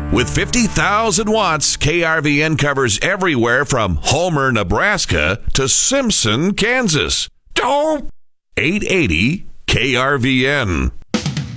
With 50,000 watts, KRVN covers everywhere from Homer, Nebraska to Simpson, Kansas. Dope! 880 KRVN.